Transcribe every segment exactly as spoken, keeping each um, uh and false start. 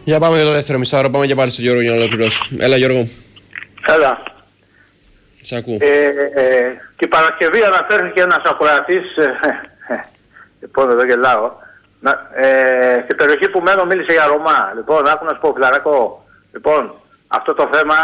Για πάμε για το δεύτερο μισάωρο, πάμε και πάλι στον Γιώργο για να ολοκληρώσουμε. Έλα Γιώργο. Έλα. Σ' ακούω. Ε, ε, και η Παρασκευή αναφέρθηκε ένας ακροατής, ε, ε, λοιπόν εδώ γελάω, ε, στην περιοχή που μένω μίλησε για Ρωμά. Λοιπόν, άκου να σου πω φιλαράκο, λοιπόν, αυτό το θέμα,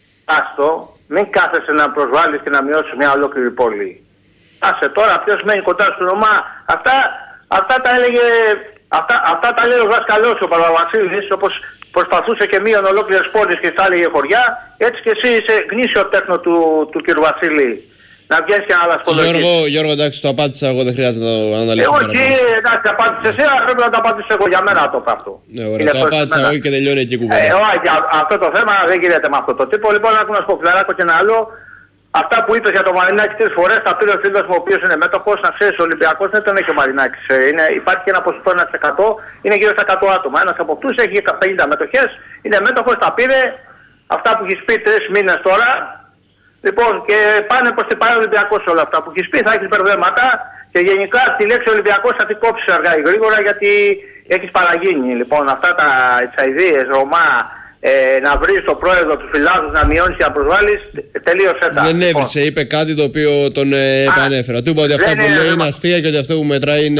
άστο, μην κάθεσαι να προσβάλλεις και να μειώσεις μια ολόκληρη πόλη. Άσε τώρα ποιος μένει κοντά στο Ρωμά, αυτά, αυτά τα έλεγε, αυτά, αυτά τα λέει ο δάσκαλός ο Παπαβασίλης, όπως προσπαθούσε και μείον ολόκληρες πόλεις και στα έλεγε χωριά, έτσι και εσύ είσαι γνήσιο τέχνο του, του κ. Βασίλη. Να βγαίνεις και να δασκολογείς. Γιώργο, Γιώργο, εντάξει, το απάντησα εγώ, δεν χρειάζεται να το αναλύσω. Εγώ εκεί, εντάξει, απάντησες εσύ, αλλά πρέπει να το απαντήσω εγώ, για μένα το αυτό. Ναι, ωραία, το απάντησα εγώ και τελειώνει εκεί η κουβέντα. Ε, όχι, αυτό το θέμα δεν γίνεται με αυτό το τύπο. Λοιπόν, άκου να σου πω φιλαράκο και ένα άλλο. Αυτά που είπες για το Μαρινάκη τρεις φορές, τα πήρε ο φίλος μου ο οποίος είναι μέτοχος. Να ξέρεις, ο Ολυμπιακός δεν τον έχει ο Μαρινάκης. Είναι, υπάρχει και ένα ποσοστό ένα τοις εκατό, είναι γύρω στα εκατό άτομα. Ένας από αυτούς έχει πενήντα μετοχές, είναι μέτοχος, τα πήρε. Αυτά που έχεις πει τρεις μήνες τώρα. Λοιπόν, και πάνε προς την παρά Ολυμπιακός όλα αυτά που έχεις πει, θα έχεις μπερδέματα. Και γενικά τη λέξη Ολυμπιακός θα την κόψεις αργά ή γρήγορα γιατί έχεις παραγίνει. Λοιπόν, αυτά τα αιδίες, Ρωμά. Ε, να βρεις το πρόεδρο του Φιλάδους να μειώνεις και να προσβάλλεις, τελείωσε τα. Δεν έβρισε, είπε κάτι το οποίο τον ε, επανέφερα. Του είπα ότι αυτά που είναι, λέει είναι αστεία και ότι αυτό που μετράει είναι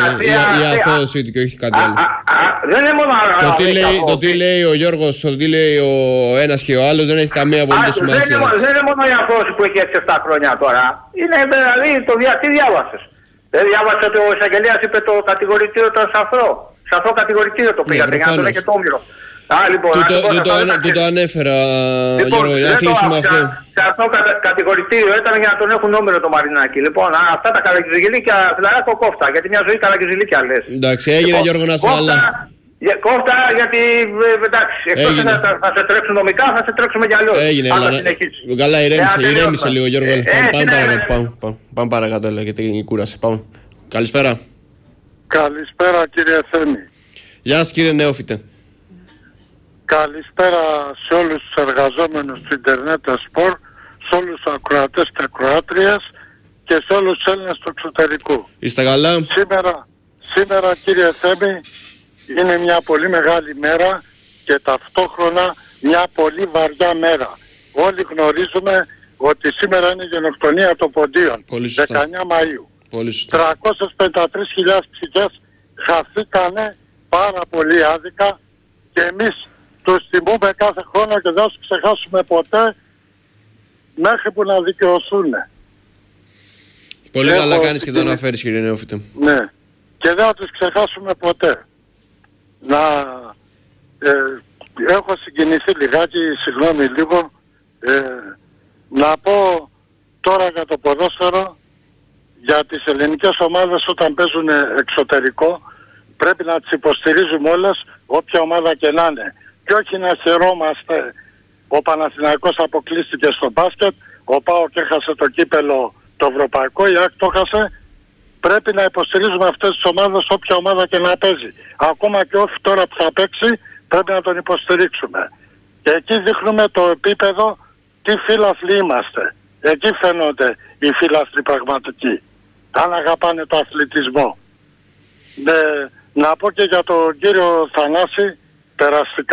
η αθώωση του και όχι κάτι άλλο. Δεν είναι μόνο το, τι λέει, το τι λέει ο Γιώργος, το τι λέει ο ένας και ο άλλος δεν έχει καμία απολύτω σημασία. Δεν είναι μόνο η αθώωση που έχει έξι εφτά χρόνια τώρα. Είναι δηλαδή το δια, τι διάβασες. Δεν διάβασε ότι ο εισαγγελέας είπε το κατηγορητήριο ήταν σαφρό. Σαφρό κατηγορητήριο το πήγατε για να τον έχετε όμοιρο. Α, λοιπόν, του, το, του, το, του το ανέφερα, λοιπόν, Γιώργο, για να κλείσουμε αυτό. Σε αυτό κατα, κατηγορητήριο ήταν για να τον έχουν νούμερο το Μαρινάκι. Λοιπόν, α, αυτά τα καλακιζιλίκια, φιλαράκο κόφτα, γιατί μια ζωή καλακιζιλίκια λες. Εντάξει, έγινε λοιπόν, Γιώργο να σε καλά. Κόφτα γιατί, εντάξει, εκτός θα, θα, θα σε τρέξουν νομικά, θα σε τρέξουμε κι αλλιώς. Έγινε, αλλά, καλά ηρέμησε, ε, ηρέμησε λίγο Γιώργο. Ε, πάμε, πάμε, παρακάτω, πάμε, πάμε, πάμε παρακάτω, έλα, γιατί κούρασε. Πάμε. Καλησπέρα. Καλησπέρα κύριε Θέμη. Γεια σας κύριε Νεόφιτε. Καλησπέρα σε όλους τους εργαζόμενους του Ιντερνετ Σπορ, σε όλους τους ακροατές και ακροάτριες και σε όλους τους Έλληνες του εξωτερικού. Είστε καλά. Σήμερα, σήμερα κύριε Θέμη, είναι μια πολύ μεγάλη μέρα και ταυτόχρονα μια πολύ βαριά μέρα. Όλοι γνωρίζουμε ότι σήμερα είναι η γενοκτονία των Ποντίων, δεκαεννέα Μαΐου. τριακόσιες πενήντα τρεις χιλιάδες ψυχές χαθήκανε πάρα πολύ άδικα και εμείς τους τιμούμε κάθε χρόνο και δεν τους ξεχάσουμε ποτέ μέχρι που να δικαιωθούν. Πολύ Έχω καλά κάνεις και το αναφέρεις κύριε Νεόφιτε. Ναι. Και δεν θα τους ξεχάσουμε ποτέ. Να... Ε, έχω συγκινηθεί λιγάκι, συγγνώμη λίγο, ε, να πω τώρα για το ποδόσφαιρο, για τις ελληνικές ομάδες όταν παίζουν εξωτερικό, πρέπει να τις υποστηρίζουμε όλες, όποια ομάδα και να είναι. Και όχι να χαιρόμαστε, ο Παναθηναϊκός αποκλείστηκε στο μπάσκετ, ο ΠΑΟΚ έχασε το κύπελο το ευρωπαϊκό, η ΑΕΚ το έχασε. Πρέπει να υποστηρίζουμε αυτές τις ομάδες όποια ομάδα και να παίζει. Ακόμα και όχι τώρα που θα παίξει πρέπει να τον υποστηρίξουμε. Και εκεί δείχνουμε το επίπεδο τι φίλαθλοι είμαστε. Εκεί φαίνονται οι φίλαθλοι πραγματικοί. Αν αγαπάνε το αθλητισμό. Ναι, να πω και για τον κύριο Θανάση περαστικά.